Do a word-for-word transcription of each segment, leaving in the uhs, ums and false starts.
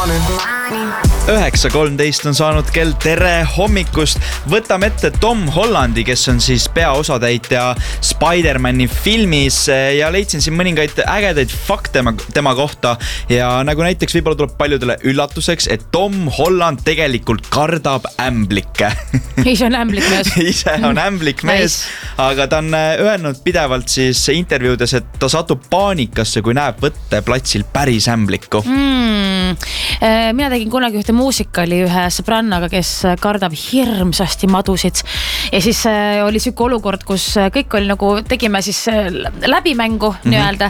üheksa kolmteist on saanud kell, tere hommikust. Võtame ette Tom Hollandi, kes on siis peaosatäitja Spider-Mani filmis ja leidsin siin mõningaid ägedaid fakte tema, tema kohta ja nagu näiteks võib-olla tuleb paljudele üllatuseks, et Tom Holland tegelikult kardab ämblikke. Ise on ämblik mees. Ise on ämblik mees, aga ta on öelnud pidevalt siis intervjuudes, et ta satub paanikasse, kui näeb võtteplatsil päris ämblikku. Mm. Mina tegin kunagi ühte muusikali ühe sõbrannaga, kes kardab hirmsasti madusid ja siis oli süke olukord, kus kõik oli nagu, tegime siis läbimängu mm-hmm. nii-öelda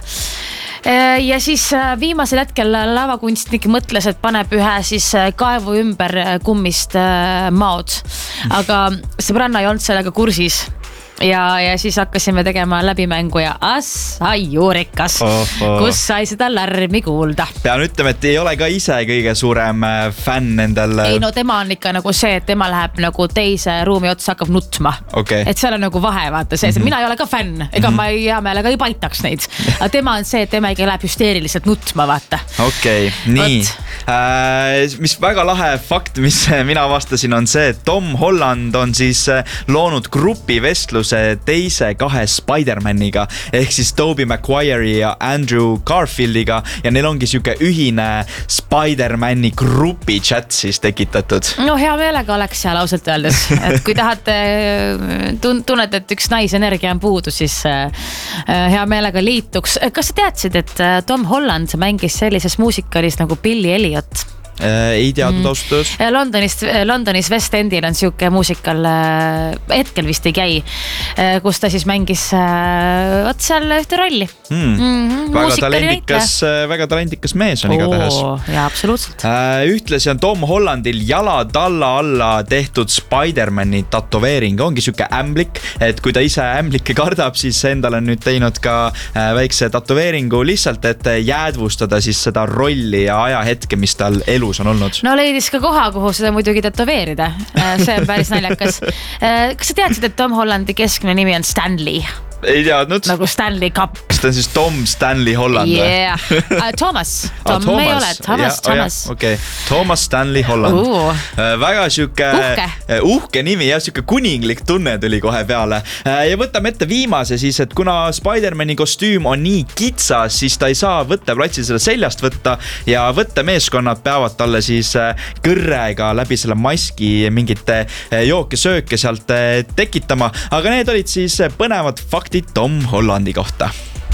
ja siis viimasel hetkel lavakunstnik mõtles, et paneb ühe siis kaevu ümber kummist maod, aga sõbranna ei olnud sellega kursis ja, ja siis hakkasime tegema läbimängu ja assai juurikas, oh, oh. kus sai seda lärmi kuulda. Pean ütlema, et ei ole ka ise kõige suurem fänn endal. Ei no tema on ikka nagu see, et tema läheb nagu teise ruumi otsa, hakkab nutma okay. et seal on nagu vahe, vaata see, mm-hmm. mina ei ole ka fänn, ega mm-hmm. ma hea meelega ei paitaks neid, aga tema on see, et tema ikka läheb hüsteeriliselt nutma, vaata. Okei, okay, nii äh, mis väga lahe fakt, mis mina vastasin, on see, et Tom Holland on siis loonud grupi vestlus teise kahe Spider-Maniga ehk siis Tobey Maguire'i ja Andrew Garfieldiga ja neil ongi siuke ühine Spider-Mani grupi chat siis tekitatud. No hea meelega oleks seal ausalt öeldes, et kui tahate tunnet, et üks naisenergia on puudu, siis hea meelega liituks. Kas sa teadsid, et Tom Holland mängis sellises muusikalis nagu Billy Elliot? Ei teadnud mm. austus. Londonis, Londonis West Endil on siuke muusikal, hetkel vist ei käi, kus ta siis mängis võt seal ühte rolli. Mm. Mm-hmm. Väga talentikas, väga talentikas mees on igatahes. Oo, ja absoluutselt. Ühtlasi on Tom Hollandil jala talla alla tehtud Spider-Mani tatoveering. Ongi siuke ämblik, et kui ta ise ämblikke kardab, siis endal on nüüd teinud ka väikse tatoveeringu lihtsalt, et jäädvustada siis seda rolli ja ajahetke, mis tal elu on olnud. No leidis ka koha, kuhu seda muidugi tatoveerida. See on päris naljakas. Kas sa teadsid, et Tom Hollandi keskne nimi on Stanley? Ei teadnud. Nagu Stanley Cup. See on siis Tom Stanley Holland. Yeah. Uh, Thomas. Tom ah, Thomas. Ei ole. Thomas, ja, Thomas. Oh, okay. Thomas Stanley Holland. Uh. Väga siuke uhke. uhke nimi ja siuke kuninglik tunne tuli kohe peale. Ja võtame ette viimase siis, et kuna Spider-Mani kostüüm on nii kitsas, siis ta ei saa võtteplatsil selle seljast võtta ja võttemeeskonnad peavad talle siis kõrrega läbi selle maski mingite jooke-sööke sealt tekitama. Aga need olid siis põnevad faktid Tom Hollandi kohta.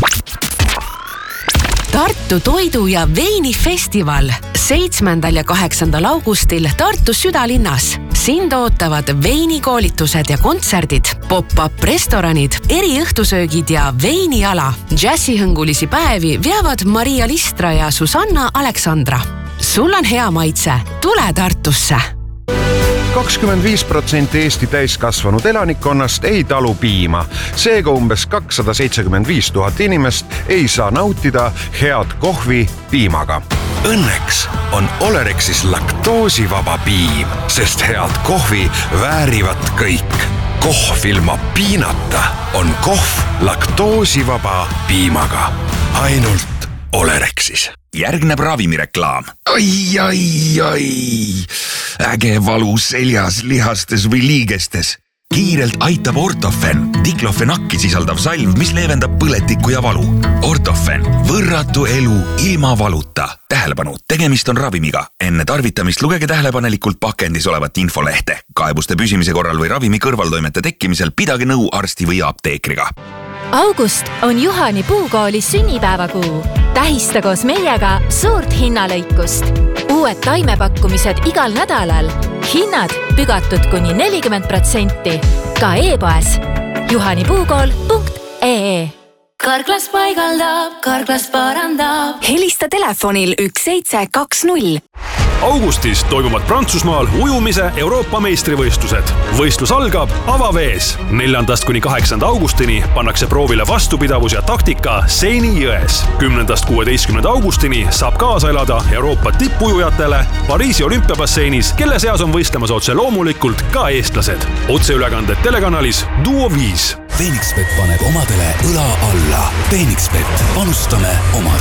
Tartu toidu- ja veinifestival seitsmendal ja kaheksandal augustil Tartu südalinnas. Sind ootavad veinikoolitused ja kontserdid, pop-up restoranid, eriõhtusöögid ja veiniala. Džässihõngulisi päevi veavad Maria Listra ja Susanna Aleksandra. Sul on hea maitse, tule Tartusse. kakskümmend viis protsenti Eesti täiskasvanud elanikkonnast ei talu piima. Seega umbes kakssada seitsekümmend viis tuhat inimest ei saa nautida head kohvi piimaga. Õnneks on Olerexis laktoosivaba piim, sest head kohvi väärivad kõik. Kohv ilma piinata on kohv laktoosivaba piimaga. Ainult Olerexis. Järgneb ravimireklaam. Ai, ai, ai. Äge valu seljas, lihastes või liigestes. Kiirelt aitab Ortofen, diklofenakki sisaldav salv, mis leevendab põletikku ja valu. Ortofen, võrratu elu ilma valuta. Tähelepanu, tegemist on ravimiga. Enne tarvitamist lugege tähelepanelikult pakendis olevat infolehte. Kaebuste püsimise korral või ravimi kõrvaltoimete tekkimisel pidage nõu arsti või apteekriga. August on Juhani puukoolis sünnipäevakuu. Tähista koos meiega suurt hinnalõikust. Uued taimepakkumised igal nädalal. Hinnad pügatud kuni nelikümmend protsenti. Ka e-poes juhanipuukool punkt ee. Karklas paigaldab, Karklas parandab. Helista telefonil üks seitse kaks null. Augustis toimuvad Prantsusmaal ujumise Euroopa meistrivõistlused. Võistlus algab avavees. neljandast kuni kaheksanda augustini pannakse proovile vastupidavus ja taktika Seini jões. kümnendast kuueteistkümnenda augustini saab kaasa elada Euroopa tippujujatele Pariisi olümpiabasseinis, kelle seas on võistlemas otse loomulikult ka eestlased. Otseülekanded telekanalis Duo viis. Phoenixbet paneb omadele õla alla. Phoenixbet, panustame oma